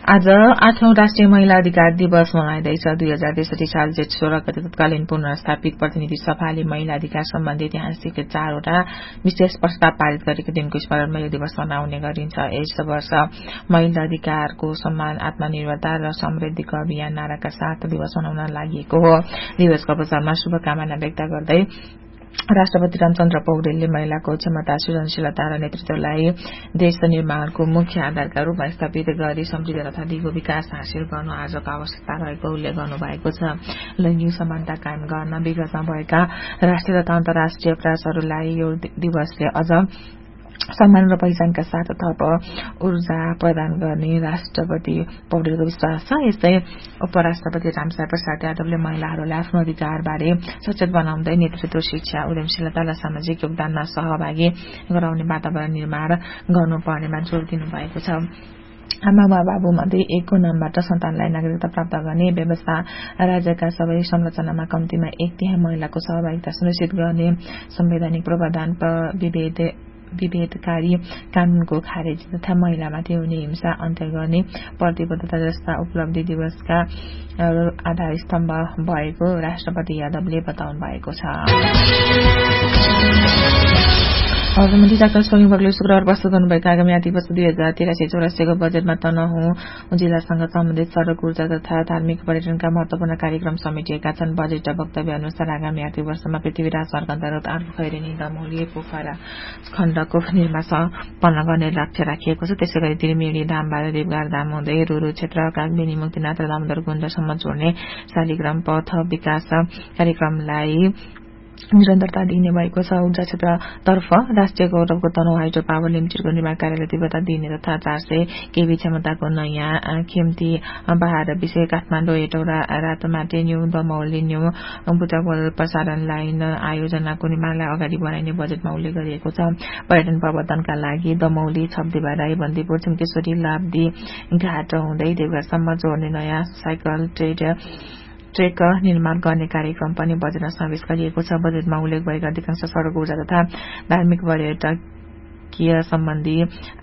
आज 8औं राष्ट्रिय महिला अधिकार दिवस मनाइँदैछ। 2063 साल जेठ 16 गते तत्कालीन पुनर्स्थापित प्रतिनिधि सभाले महिला अधिकार सम्बन्धी ऐतिहासिक 4वटा विशेष प्रस्ताव पारित गरेको दिनको स्मरणमा यो दिवस मनाउने गरिन्छ। यस वर्ष महिला अधिकारको सम्मान, आत्मनिर्भरता र समृद्धिको अभियान नाराका साथ दिवस मनाउन लागि हो। दिवसको अवसरमा शुभकामना व्यक्त गर्दै राष्ट्रपति रामचन्द्र पौडेलले महिलाको क्षमता, सृजनशीलता र नेतृत्वलाई देश निर्माणको मुख्य आधारका रूपमा स्थापित गरी समृद्ध तथा दिगो विकास हासिल गर्नु आजको आवश्यकता रहेको उल्लेख गर्नुभएको छ। लैंगिक समानता कायम गर्न विगतमा भएका राष्ट्रिय तथा अन्तर्राष्ट्रिय प्रयासहरूलाई यो दिवसले अझ सम्मान र पहिचानका साथ थप ऊर्जा प्रदान गर्ने राष्ट्रपति पौडेलको विश्वास छ। यस्तै उपराष्ट्रपति रामसाई प्रसाद यादवले महिलाहरूलाई आफ्नो अधिकारबारे सचेत बनाउँदै नेतृत्व, शिक्षा, उद्यमशीलता र सामाजिक योगदानमा सहभागी गराउने वातावरण निर्माण गर्नुपर्नेमा जोड़ दिनुभएको छ। आमा वा बाबु मध्ये एकको नामबाट सन्तानलाई नागरिकता प्राप्त गर्ने व्यवस्था, राज्यका सबै संरचनामा कम्तीमा 1/3 महिलाको सहभागिता सुनिश्चित गर्ने, संवैधानिक प्रावधान, विभेदकारी कानूनको खारेजी तथा महिलामाथि हुने हिंसा अन्त्य गर्ने प्रतिबद्धता जस्ता उपलब्धि दिवसका आधार स्तम्भ भएको राष्ट्रपति यादवले बताउनु भएको छ। अर्थमन्त्री डाक्टर सोनिङ बगले शुक्रबार प्रस्तुत गर्नुभएका आगामी आर्थिक वर्ष 2083-84 को बजेटमा तनहुँ जिल्लासँग सम्बन्धित सड़क, ऊर्जा तथा धार्मिक पर्यटनका महत्वपूर्ण कार्यक्रम समेटिएका छन्। बजेट वक्तव्य अनुसार आगामी आर्थिक वर्षमा पृथ्वीराज मार्ग अन्तर्गत आर्को खैरेनी, दमौली, पोखरा खण्डको निर्माण सम्पन्न गर्ने लक्ष्य राखिएको छ। त्यसैगरी त्रिवेणी धामबाट देवघर धाम हुँदै रुरु क्षेत्र, कागबेनी, मुक्तिनाथ र दामोदर कुण्डसम्म जोड्ने शालिग्राम पथ विकास कार्यक्रमलाई निरन्तरता दिइने भएको छ। ऊर्जा क्षेत्रतर्फ राष्ट्रिय गौरवको तनहुँ हाइड्रो पावर लिमिटेडको निर्माण कार्यलाई तीव्रता दिइने तथा 400 केभी क्षमताको नयाँ खेम्ती बहार विषय काठमाडौँ हेटौडा रातमाटे न्यू दमौली न्यू बुटवल प्रसारण लाइन आयोजनाको निर्माणलाई अगाडि बढाइने बजेटमा उल्लेख गरिएको छ। पर्यटन प्रवर्धनका लागि दमौली, छब्देबाराई, बन्दीपुर, चुम्केश्वरी, लाब्दी घाट हुँदै देवघरसम्म जोड्ने नयाँ साइकल ट्रेक निर्माण गर्ने कार्यक्रम पनि बजेटमा समावेश गरिएको छ। बजेटमा उल्लेख भएका अधिकांश सड़क, ऊर्जा तथा धार्मिक पर्यटकीय सम्बन्धी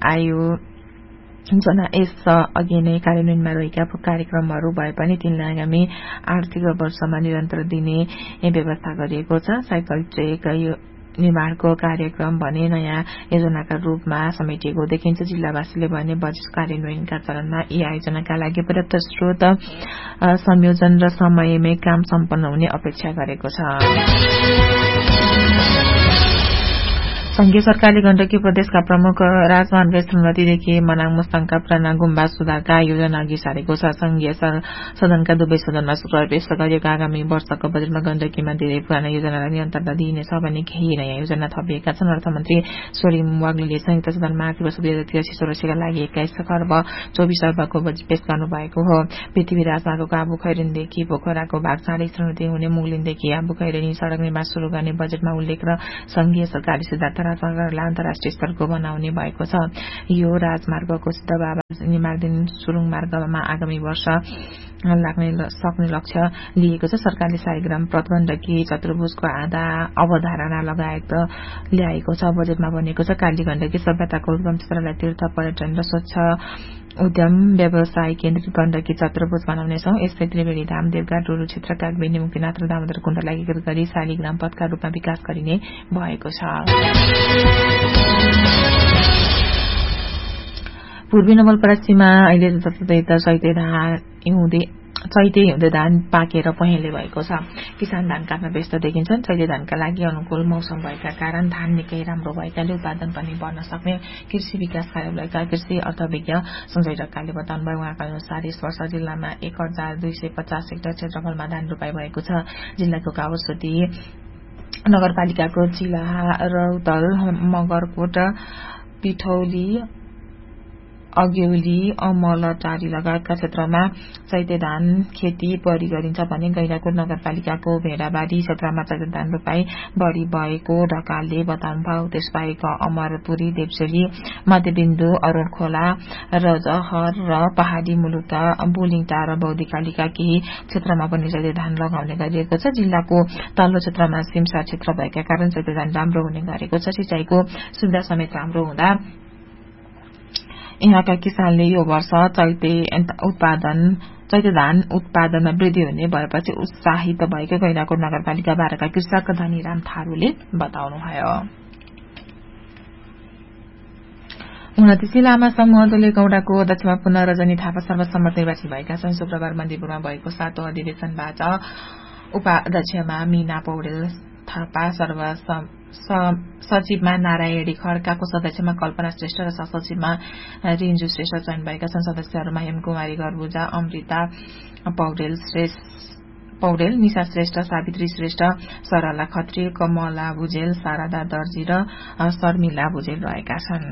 आयोजना यस अघि नै कार्यान्वयनमा रहेका कार्यक्रमहरू भए पनि तिनलाई आगामी आर्थिक वर्षमा निरन्तर दिने व्यवस्था गरिएको छ। साइकल ट्रेक निर्माणको कार्यक्रम भने नयाँ योजनाका रूपमा समेटिएको देखिन्छ। जिल्लावासीले भने बजेट कार्यान्वयनका चरणमा यी आयोजनाका लागि पर्याप्त स्रोत, संयोजन र समयमै काम सम्पन्न हुने अपेक्षा गरेको छ। संघीय सरकारले गण्डकी प्रदेशका प्रमुख राजमार्ग श्रीमतीदेखि मनाङ मुस्ताङका पुराना गुम्बा सुधारका योजना अघि सारेको छ। संघीय सदनका दुवै सदनमा शुक्रबार पेश गरिएको आगामी वर्षको बजेटमा गण्डकीमा धेरै पुराना योजनालाई निरन्तरता दिइनेछ भने केही नयाँ योजना थपिएका छन्। अर्थमन्त्री सोनिङ वाग्लेले संयुक्त सदनमा आर्थिक वर्ष 2083-84 का लागि 21 खर्ब 24 अर्बको बजेट पेश गर्नुभएको हो। पृथ्वी राजमार्गको आबु खैरेनीदेखि पोखराको भाग 4 श्रीमती हुने मुगलिनदेखि आबु खैरेनी सड़क निर्माण शुरू गर्ने बजेटमा उल्लेख र संघीय सरकारले सिद्धार्थ राजमार्गलाई अन्तर्राष्ट्रिय स्तरको बनाउने भएको छ। यो राजमार्गको सिद्ध बाबा निर्माणधीन सुरुङ मार्गमा आगामी वर्ष लाग्ने सक्ने लक्ष्य लिएको छ। सरकारले शालिग्राम प्रतिबन्धकी चतुर्भुजको आधा अवधारणा लगायत ल्याएको छ। बजेटमा बनेको छ काली गण्डकी सभ्यताको उद्गम क्षेत्रलाई तीर्थ, पर्यटन र स्वच्छ उद्यम व्यवसाय केन्द्रित गण्डकी चतुर्भुज बनाउनेछौं। यस्तै त्रिवेणी धाम, देवघाट, रुरु क्षेत्र, कागबेनी, मुक्तिनाथ र दामोदर कुण्डलाई एकीकृत गरी शालिग्राम पथका रूपमा विकास गरिने भएको छ। पूर्वी नवलपरासीमा अहिले चैते हिउँदे धान पाकेर पहेँले भएको छ। किसान धान काट्न व्यस्त देखिन्छन्। चैते धानका लागि अनुकूल मौसम भएका कारण धान निकै राम्रो भएकाले उत्पादन पनि बढ्न सक्ने कृषि विकास कार्यालयका कृषि अर्थविज्ञ सञ्जय ढकालले बताउनुभयो। उहाँका अनुसार यस वर्ष जिल्लामा 1250 हेक्टर क्षेत्रफलमा धान रोपाई भएको छ। जिल्लाको कावसोती नगरपालिकाको चिलाहा, रौतल, मगरकोट, पिठौली, अग्यौली, अमलटारी लगायतका क्षेत्रमा चैते धान खेती बढी गरिन्छ भने गैंडाकोट नगरपालिकाको भेडाबारी क्षेत्रमा चैते धान रोपाई बढी भएको ढकालले बताउनुभयो। त्यसबाहेक अमरपुरी, देवसेली, मध्यबिन्दु, अरूणखोला, रजहर र पहाड़ी मुलुक बोलिङटा र बौद्धिकालीका केही क्षेत्रमा पनि चैते धान लगाउने गरिएको छ। जिल्लाको तल्लो क्षेत्रमा सिमसा क्षेत्र भएका कारण चैते धान राम्रो हुने गरेको छ। सिंचाईको सुविधा समेत राम्रो हुँदा यहाँका किसानले यो वर्ष चैते धान उत्पादनमा वृद्धि हुने भएपछि उत्साहित भएको गैंडाकोट नगरपालिका 12 का कृषक धनीराम थारूले बताउनुभयो। उन्नतिशील आमा समूह दोलेगौडाको अध्यक्षमा पुनः रजनी थापा सर्वसम्मत निर्वाचित भएका छन्। शुक्रबार मन्दिरपुरमा भएको 7औं अधिवेशनबाट उपाध्यक्षमा मीना पौडेल थापा, सचिवमा नारायणी खड्का, कोषाध्यक्षमा कल्पना श्रेष्ठ र सहसचिवमा रिन्जु श्रेष्ठ चयन भएका छन्। सदस्यहरूमा हेमकुमारी गर्बुजा, अमृता पौडेल, निशा श्रेष्ठ, सावित्री श्रेष्ठ, सरला खत्री, कमला भुजेल, शारदा दर्जी र शर्मिला भुजेल रहेका छन्।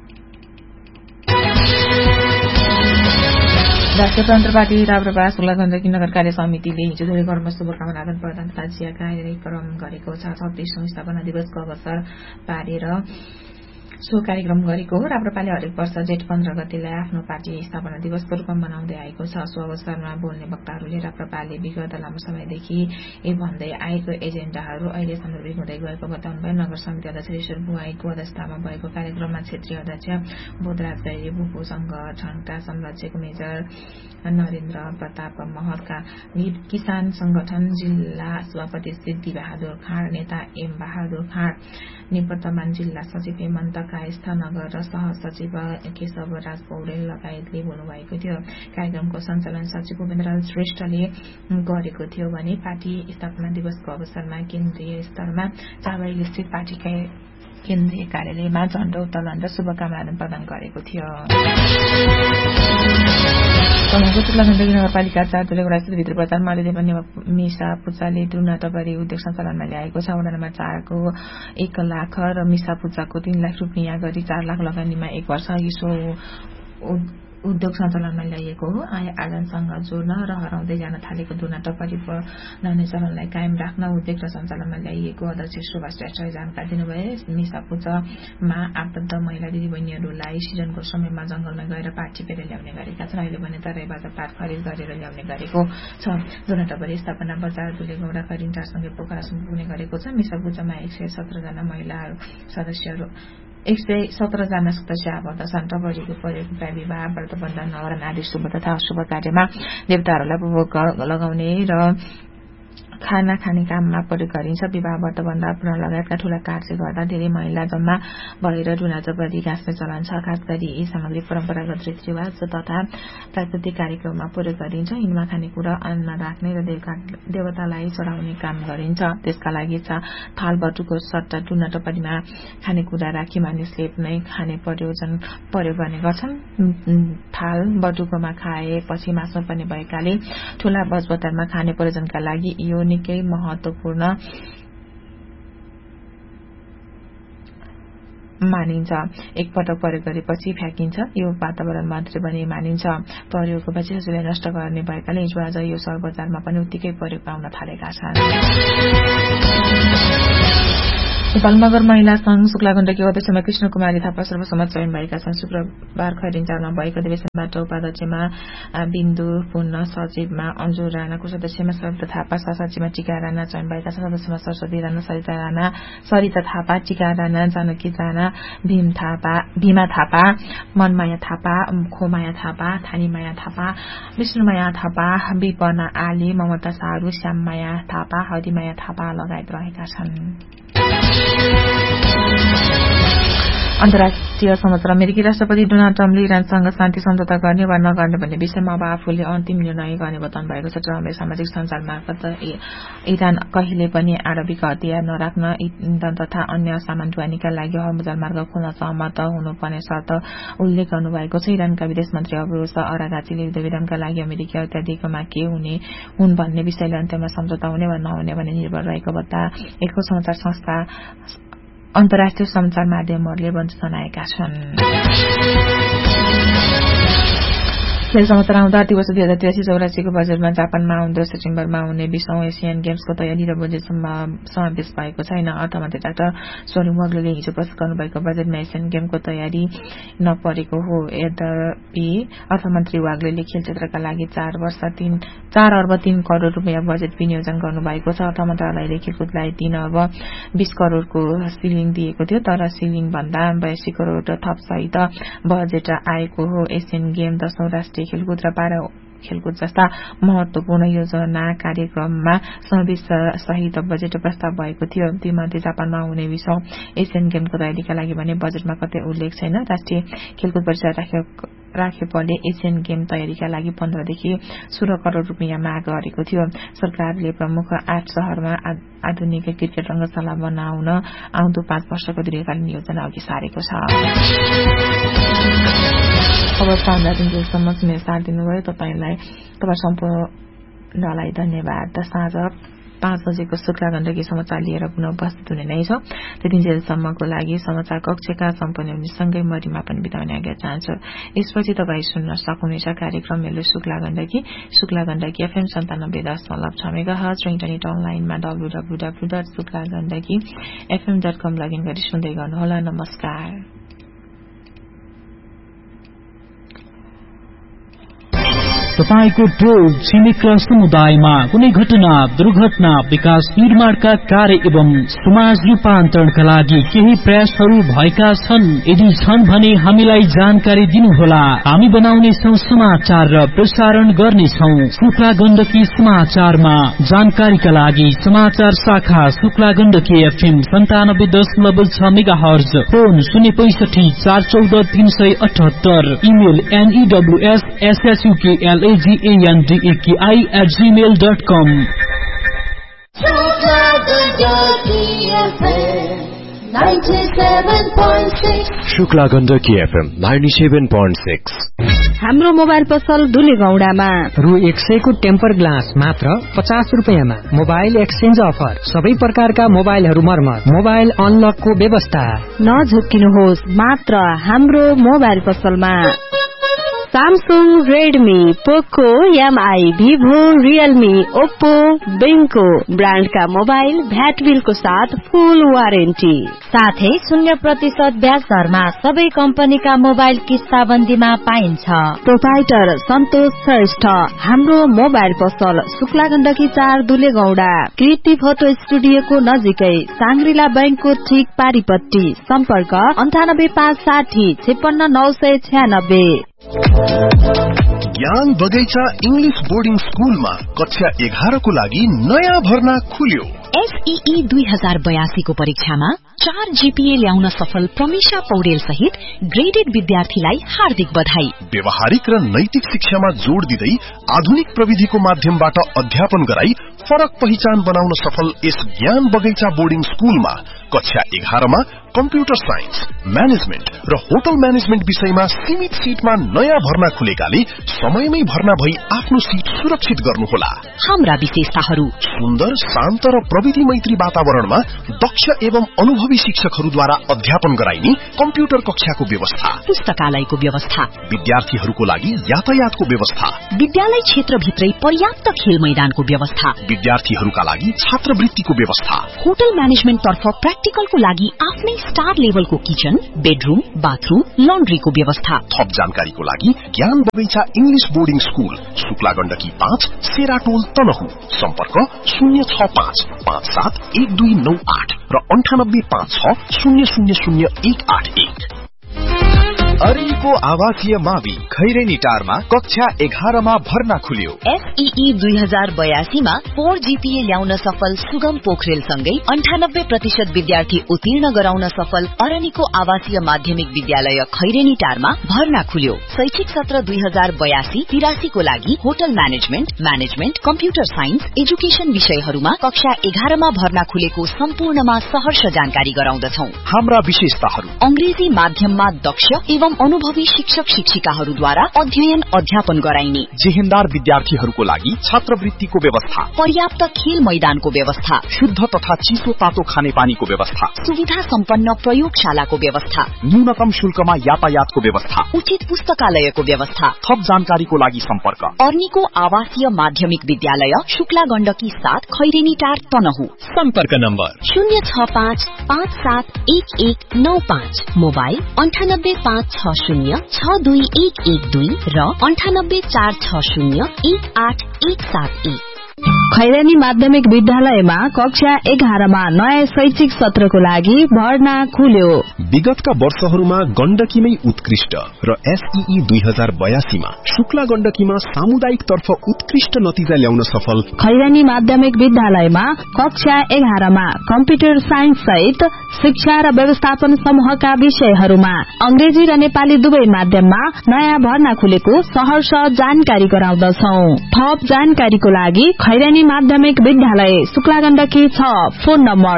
राष्ट्रिय प्रजातन्त्र पार्टी राप्रपा शुक्लागण्डकी नगर कार्य समितिले हिजो धुलीगढमा शुभकामना आदान प्रदान ताजिया कार्यक्रम गरेको छ। 36औं स्थापना दिवसको अवसर पारेर सो कार्यक्रम गरेको हो। राप्रपाले हरेक वर्ष जेठ 15 गतेलाई आफ्नो पार्टी स्थापना दिवसको रूपमा मनाउँदै आएको छ। सो अवसरमा बोल्ने वक्ताहरूले राप्रपाले विगत लामो समयदेखि भन्दै आएको एजेण्डाहरू अहिले सान्दर्भिक हुँदै गएको बताउनुभयो। नगर समिति अध्यक्ष ईश्वर बुवाईको अध्यक्षतामा भएको कार्यक्रममा क्षेत्रीय अध्यक्ष बोधराज गैरी, भूपू संगठनका संरक्षक मेजर नरेन्द्र प्रताप महतका किसान संगठन जिल्ला सभापति सिद्धि बहादुर खाँड, नेता एम बहादुर खाँड, निवर्तमान जिल्ला सचिव हेमन्त कायस्थ, नगर र सहसचिव केशव राज पौडेल लगायतले बोल्नुभएको थियो। कार्यक्रमको सञ्चालन सचिव उपेन्द्र श्रेष्ठले गरेको थियो भने पार्टी स्थापना दिवसको अवसरमा केन्द्रीय स्तरमा चाबैल स्थित पार्टीका केन्द्रीय कार्यालयमा झण्डा उत्तोलन र शुभकामना आदान प्रदान गरेको थियो। शुक्लागण्डकी नगरपालिका 4 दोलेगौडा स्थित भित्र बजारमा अलिदेव मिसा पूजाले द्रुना टपरी उद्योग सञ्चालनमा ल्याएको छ। वडा नम्बर 4 को 1 लाख र मिसा पूजाको 3 लाख रुपियाँ गरी 4 लाख लगानीमा 1 वर्ष यसो उद्योग सञ्चालनमा ल्याइएको हो। आय आर्जनसँग जोड्न र हराउँदै जान थालेको दुना टपरी बनाउने चलनलाई कायम राख्न उद्योग र सञ्चालनमा ल्याइएको अध्यक्ष शोभा श्रेष्ठले जानकारी दिनुभयो। मिसा पूजामा आबद्ध महिला दिदीबहिनीहरूलाई सिजनको समयमा जंगलमा गएर पात टिपेर ल्याउने गरेका छन्। अहिले भने दराईबाट पात खरिद गरेर ल्याउने गरेको छ। दुना टपरी स्थापना बजार दुलेगौडा करिन्टारसँगै पोखरासम्म पुग्ने गरेको छ। मिसा पूजामा 117 जना महिला सदस्यहरू 117 जना सदस्य आबद्ध छन्। टपरीको प्रयोग विवाह, व्रतबन्धन, न्वारन आदि शुभ तथा अशुभ कार्यमा देवताहरूलाई भोग लगाउने र खाना खाने काममा प्रयोग गरिन्छ। विवाह, व्रतबन्ध, पुनः लगायतका ठूला कार्य गर्दा धेरै महिला जम्मा भएर डुना टपरी गाँस्ने चलन छ। खास गरी यी सामग्री परम्परागत रीतिरिवाज तथा प्राकृतिक कार्यक्रममा प्रयोग गरिन्छ। यिनमा खानेकुरा, अन्न राख्ने र देवतालाई चढाउने काम गरिन्छ। त्यसका लागि थाल बटुको सट्टा डुना टपरीमा खानेकुरा राखी मानिसले नै खाने प्रयोग गर्ने गर्छन्। थाल बटुकोमा खाएपछि मास्नु पर्ने भएकाले ठूला बजबतारमा खाने प्रयोजनका लागि यो निकै महत्वपूर्ण मानिन्छ। एकपटक प्रयोग गरेपछि फ्याँकिन्छ। यो वातावरण मात्रै पनि मानिन्छ। प्रयोगपछि यसले नष्ट गर्ने भएकाले हिजोआज यो सहर बजारमा पनि उत्तिकै प्रयोग पाउन थालेका छन्। नेपाल नगर महिला संघ शुक्लागण्डकी अध्यक्षमा कृष्ण कुमारी थापा सर्वसम्मत चयन भएका छन्। शुक्रबार खैरिन्चारमा भएको अधिवेशनबाट उपाध्यक्षमा बिन्दु पुन्न, सचिवमा अन्जु राणा, कोषाध्यक्षमा सरिता थापा, सहसचिवमा टीका राणा चयन भएका छन्। सदस्यमा सरस्वती राणा, सरिता थापा, टीका राणा, जानकी राणा, भीमा थापा, मनमाया थापा, खोमाया थापा, थानीमाया थापा, विष्णुमाया थापा, विपना आली, ममता सारू, श्याममाया थापा, हरिमाया थापा लगायत रहेका छन्। अन्तर्राष्ट्रिय समाचार। अमेरिकी राष्ट्रपति डोनाल्ड ट्रम्पले इरानसँग शान्ति सम्झौता गर्ने वा नगर्ने भन्ने विषयमा अब आफूले अन्तिम निर्णय गर्ने बताउनु भएको छ। ट्रम्पले सामाजिक सञ्जाल मार्फत इरान कहिले पनि आणविक हतियार नराख्न, इन्धन तथा अन्य सामान ढुवानीका लागि हर्मुज मार्ग खोल्न सहमत हुनुपर्ने शर्त उल्लेख गर्नुभएको छ। इरानका विदेश मन्त्री अब्बास अरागाचीले युद्धविरामका लागि अमेरिकी अत्याधिकमा के हुन् भन्ने विषयले अन्त्यमा सम्झौता हुने वा नहुने भन्ने निर्भर रहेको बताएको समाचार संस्था अन्तर्राष्ट्रिय सञ्चार माध्यमहरूले जनाएका छन्। खेल समाचार आउँदा आर्थिक वर्ष 2083-84 को बजेटमा जापानमा आउँदो सेप्टेम्बरमा हुने 20औं एसियन गेम्सको तयारी र बजेटसम्म समावेश भएको छैन। अर्थमन्त्री डाक्टर सोरुङ वाग्लेले हिजो प्रस्तुत गर्नुभएको बजेटमा एसियन गेमको तयारी नपरेको हो। यद्यपि अर्थमन्त्री वाग्लेले खेल क्षेत्रका लागि 4 अर्ब 3 करोड़ रुपियाँ बजेट विनियोजन गर्नुभएको छ। अर्थ मन्त्रालयले खेलकुदलाई 3 अर्ब 20 करोड़को सिलिङ दिएको थियो, तर सिलिङ भन्दा 82 करोड़ थप सहित बजेट आएको हो। एसियन गेम 10औं राष्ट्रिय खेलकुद र पारा खेलकुद जस्ता महत्वपूर्ण योजना कार्यक्रममा समावेश सहित बजेट प्रस्ताव भएको थियो। तीमध्ये जापानमा हुने 20औं एसियन गेमको तयारीका लागि भने बजेटमा कतै उल्लेख छैन। राष्ट्रिय खेलकुद परिषद राखेपले एसियन गेम तयारीका लागि 15 देखि 16 करोड़ रुपियाँ माग गरेको थियो। सरकारले प्रमुख 8 शहरमा आधुनिक क्रिकेट रंगशाला बनाउन आउँदो 5 वर्षको दीर्घकालीन योजना अघि सारेको छ। अब साँझ सुनेर साथ दिनुभयो तपाईँ सम्पूर्णलाई धन्यवाद। साँझ 5 बजेको शुक्ला गण्डकी समाचार लिएर पुनः उपस्थित हुने नै छौं। त्यतिन्जेलसम्मको लागि समाचार कक्षका सम्पन्न हुनेसँगै म रिमा पनि बिताउने आज्ञा चाहन्छु। यसपछि तपाईँ सुन्न सक्नुहुनेछ कार्यक्रम मेलो शुक्ला गण्डकी FM 97.6 मेगाहर्ज र इन्टरनेट अनलाइनमा www.suklagandakifm.com लगइन गरी सुन्दै गर्नुहोला। नमस्कार। तपाईको टोल छिमेक र समुदायमा कुनै घटना, दुर्घटना, विकास निर्माणका कार्य एवं समाज रूपान्तरणका लागि केही प्रयासहरू भएका छन्? यदि छन् भने हामीलाई जानकारी दिनुहोला। हामी बनाउनेछौं समाचार र प्रसारण गर्नेछौं शुक्ला गण्डकी समाचारमा। जानकारीका लागि समाचार शाखा Shukla Gandaki FM 97.6 megahertz, phone 065 414 378, email news@gmail.com। Shukla Gandaki FM 97.6। हाम्रो मोबाइल पसल धुलीगौडामा रु 100 को टेम्पर ग्लास मात्र 50 रुपैयाँमा। मोबाइल एक्सचेन्ज अफर, सबै प्रकारका मोबाइलहरू मर्मत, मोबाइल अनलकको व्यवस्था। नझुक्किनुहोस्, मात्र हाम्रो मोबाइल पसलमा सैमसंग, रेडमी, पोको, एमआई, भिभो, रियलमी, ओप्पो, बेंको ब्रांड का मोबाइल भ्याट बिलको साथ फुल वारेन्टी, साथै 0% ब्याज दरमा सबै कम्पनीका मोबाइल किस्ताबन्दीमा पाइन्छ। प्रोपाइटर सन्तोष श्रेष्ठ। हाम्रो मोबाइल पसल शुक्ला गण्डकी 4 दुलेगौडा, कृति फोटो स्टुडियोको नजिकै, सांग्रिला बैंकको ठीक पारिपट्टि। सम्पर्क 98560 56996। ज्ञान बगैंचा इंग्लिश बोर्डिंग स्कूलमा कक्षा 11 को लागि नयाँ भर्ना खुल्यो। SEE 2082 को परीक्षामा 4 GPA ल्याउन सफल प्रमिशा पौडेल सहित ग्रेडेड विद्यार्थीलाई हार्दिक बधाई। व्यवहारिक र नैतिक शिक्षामा जोड़ दिँदै आधुनिक प्रविधिको माध्यमबाट अध्यापन गराई फरक पहिचान बनाउन सफल यस ज्ञान बगैंचा बोर्डिंग स्कूलमा कक्षा 11 मा कम्प्युटर साइन्स, म्यानेजमेन्ट र होटल म्यानेजमेन्ट विषयमा सीमित सीटमा नयाँ भर्ना खुलेकाले समयमै भर्ना भई आफ्नो सीट सुरक्षित गर्नुहोला। हाम्रा विशेषताहरू: सुन्दर, शान्त र प्रविधि मैत्री वातावरणमा दक्ष एवं अनुभवी शिक्षकहरूद्वारा अध्यापन गराइने कम्प्युटर कक्षाको व्यवस्था, पुस्तकालयको व्यवस्था, विद्यार्थीहरूको लागि यातायातको व्यवस्था, विद्यालय क्षेत्रभित्रै पर्याप्त खेल मैदानको व्यवस्था, विद्यार्थीहरूका लागि छात्रवृत्तिको व्यवस्था, होटल म्यानेजमेन्ट तर्फ प्र्याक्टिकलको लागि आफ्नै स्टार लेभलको किचन, बेडरूम, बाथरूम, लन्ड्रीको व्यवस्था। थप जानकारीको लागि ज्ञान बगैंचा English boarding school, Shukla Gandaki 5, सेराटोल, Tanahun. सम्पर्क 065 57 1298 र 9856 000181। अरिको आवासीय मावि खैरेनी टारमा कक्षा 11 मा भर्ना खुल्यो। SEE 2082 मा 4 GPA ल्याउन सफल सुगम पोखरेल सँगै 98% विद्यार्थी उत्तीर्ण गराउन सफल अरनिको आवासीय माध्यमिक विद्यालय खैरेनी टारमा भर्ना खुल्यो। शैक्षिक सत्र 2082-83 को लागि hotel management, computer science, education विषयहरूमा कक्षा 11 मा भर्ना खुलेको सम्पूर्णमा सहर्ष जानकारी गराउँदछौं। हाम्रा विशेषताहरू: अंग्रेजी माध्यममा दक्ष एवं एवं अनुभवी शिक्षक शिक्षिकाहरूद्वारा अध्ययन अध्यापन गराइने, जेहेन्दार विद्यार्थीहरूको लागि छात्रवृत्तिको व्यवस्था, पर्याप्त खेल मैदानको व्यवस्था, शुद्ध तथा चिसो तातो खानेपानीको व्यवस्था, सुविधा सम्पन्न प्रयोगशालाको व्यवस्था, न्यूनतम शुल्कमा यातायातको व्यवस्था, उचित पुस्तकालयको व्यवस्था। थप जानकारीको लागि सम्पर्क अर्नीको आवासीय माध्यमिक विद्यालय शुक्ला गण्डकी 7 खैरेनीटार तनहुँ। सम्पर्क नम्बर 065571195, मोबाइल 9856062112 र 9846018171। खैरानी माध्यमिक विद्यालयमा कक्षा 11 मा नयाँ शैक्षिक सत्रको लागि भर्ना खुल्यो। विगतका वर्षहरूमा गण्डकीमै उत्कृष्ट र एसईई 2082 मा शुक्ला गण्डकीमा सामुदायिक तर्फ उत्कृष्ट नतिजा ल्याउन सफल खैरानी माध्यमिक विद्यालयमा कक्षा 11 मा कम्प्युटर साइन्स सहित शिक्षा र व्यवस्थापन समूहका विषयहरूमा अंग्रेजी र नेपाली दुवै माध्यममा नयाँ भर्ना खुलेको सहर्ष जानकारी गराउँदछौ। थप जानकारीको लागि खैरानी माध्यमिक विद्यालय Shukla Gandaki 6, phone number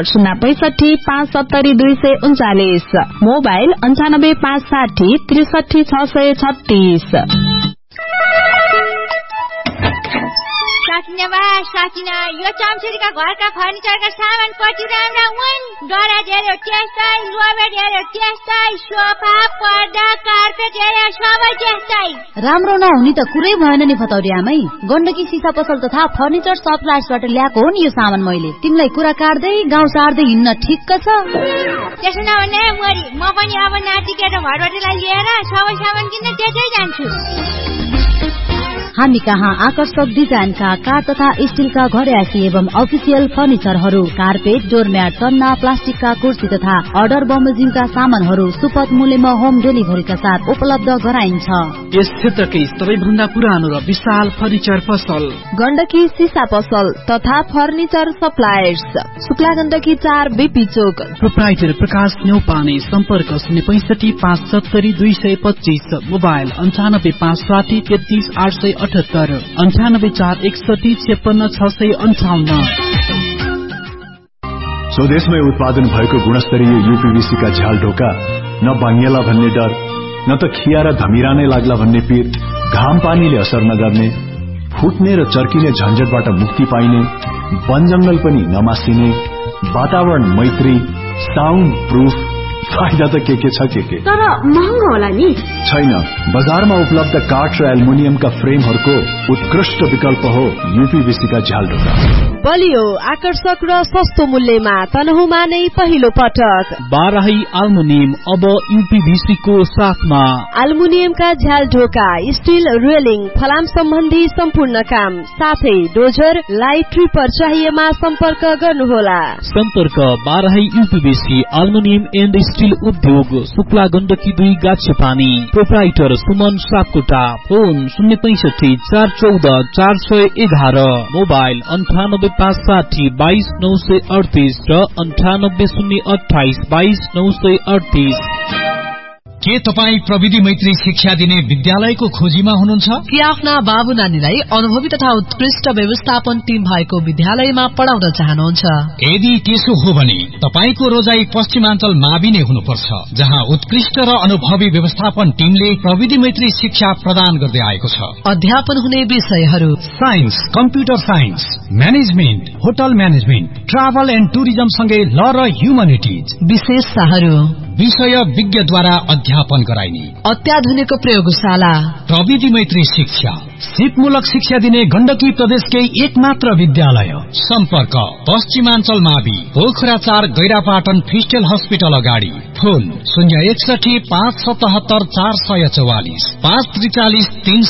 065737239, mobile 9556363636। साकिना यो चम्चुरीका घरका फर्निचरका सामान कति राम्रा हुन्। दराज हेर्यो त्यस्तै, लोबेट हेर्यो त्यस्तै, सोफा, पर्दा, कार्पेट हेर्यो सबै त्यस्तै। राम्रो नहुने त कुरै भएन नि फतौरी आमै। गण्डकी सिसा पसल तथा फर्निचर सप्लायर्सबाट ल्याएको हो नि यो सामान मैले। तिमीलाई कुरा काट्दै गाउँ सार्दै हिँड्न ठिक्क छ। त्यसो नभने मोरी, म पनि अब नाति केटा घरबाटलाई लिएर सबै सामान किन्न त्यतै जान्छु। हामी कहाँ आकर्षक डिजाइनका काठ तथा स्टीलका घरयासी एवं अफिसियल फर्निचरहरू, कार्पेट, डोरम्याट, तन्ना, प्लास्टिकका कुर्सी तथा अर्डर बमोजिमका सामानहरू सुपथ मूल्यमा होम डेलिभरीका साथ उपलब्ध गराइन्छ। यस क्षेत्रकै सबैभन्दा पुरानो र विशाल फर्निचर पसल गण्डकी सिसा पसल तथा furniture suppliers, Shukla Gandaki 4, BP चोक। प्रोप्राइटर प्रकाश न्यौपाने, सम्पर्क 065570225, मोबाइल 9557333878, 9841615658। स्वदेशमै उत्पादन भएको गुणस्तरीय यूपीवीसी का झ्याल ढोका न भाङ्गेला भन्ने डर, न त खिया र धमिरा नै लाग्ला भन्ने पीर, घाम पानीले असर नगर्ने, फुट्ने र चर्किने झन्झटबाट मुक्ति पाइने, वन जंगल पनि नमासिने, वातावरण मैत्री, साउन्ड प्रूफ। फाइदा त के छ के तर महँगो होला नि। छैन, बजारमा उपलब्ध काठ र एल्युमिनियमका फ्रेमहरूको उत्कृष्ट विकल्प हो यूपीवीसी का झ्याल ढोका। बलियो, आकर्षक र सस्तो मूल्यमा तनहुँमा नै पहिलो पटक बाराही एल्युमिनियम अब यूपीवीसी को साथमा। एल्युमिनियमका झ्याल ढोका, स्टील रेलिङ, फलाम सम्बन्धी सम्पूर्ण काम, साथै डोजर, लाइट ट्रिपर चाहिएमा सम्पर्क गर्नुहोला। सम्पर्क Barahi UPVC aluminium and steel उद्योग, Shukla Gandaki 2, गाछपानी। Proprietor Suman Sapkota, phone 065741411, mobile 9856022938 र 9808222938। के तपाईँ प्रविधि मैत्री शिक्षा दिने विद्यालयको खोजीमा हुनुहुन्छ? कि आफ्ना बाबु नानीलाई अनुभवी तथा उत्कृष्ट व्यवस्थापन टिम भएको विद्यालयमा पढाउन चाहनुहुन्छ? यदि त्यसो हो भने तपाईको रोजाई पश्चिमाञ्चल मावि नै हुनुपर्छ, जहाँ उत्कृष्ट र अनुभवी व्यवस्थापन टिमले प्रविधि मैत्री शिक्षा प्रदान गर्दै आएको छ। अध्यापन हुने विषयहरू: science, computer science, management, hotel management, travel and tourism सँगै ल र ह्युमनिटिज। विशेषताहरू: विषय विज्ञद्वारा अध्यापन गराइने अत्याधुनिक प्रयोगशाला, प्रविधि मैत्री शिक्षा, सिपमूलक शिक्षा दिने गण्डकी प्रदेशकै एकमात्र विद्यालय। सम्पर्क पश्चिमाञ्चल मावि, पोखरा 4, गैरापाटन फिस्टेल हस्पिटल अगाडि। फोन 061 577 444, 543